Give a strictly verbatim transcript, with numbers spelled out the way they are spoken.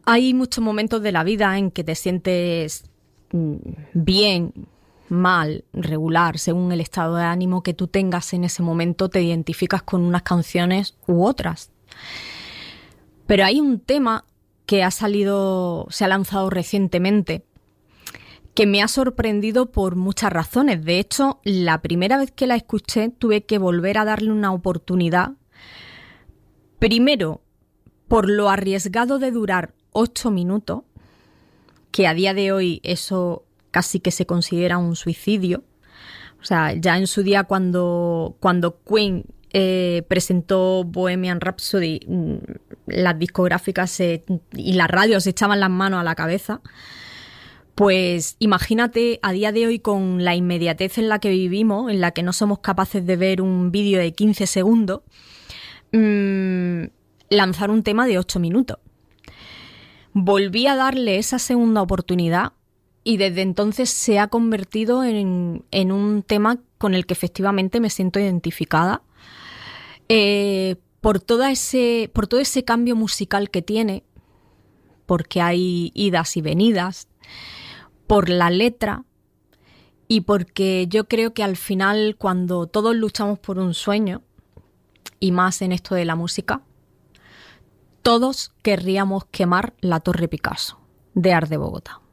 Hay muchos momentos de la vida en que te sientes bien, mal, regular, según el estado de ánimo que tú tengas en ese momento, te identificas con unas canciones u otras. Pero hay un tema que ha salido, se ha lanzado recientemente, que me ha sorprendido por muchas razones. De hecho, la primera vez que la escuché tuve que volver a darle una oportunidad. Primero, por lo arriesgado de durar ocho minutos, que a día de hoy eso casi que se considera un suicidio. O sea, ya en su día cuando, cuando Queen eh, presentó Bohemian Rhapsody, las discográficas se, y las radios se echaban las manos a la cabeza. Pues imagínate a día de hoy con la inmediatez en la que vivimos, en la que no somos capaces de ver un vídeo de quince segundos, mmm, lanzar un tema de ocho minutos. Volví a darle esa segunda oportunidad y desde entonces se ha convertido en, en un tema con el que efectivamente me siento identificada eh, por, toda ese, por todo ese cambio musical que tiene, porque hay idas y venidas, por la letra y porque yo creo que al final cuando todos luchamos por un sueño, y más en esto de la música, todos querríamos quemar la Torre Picasso de Art de Bogotá.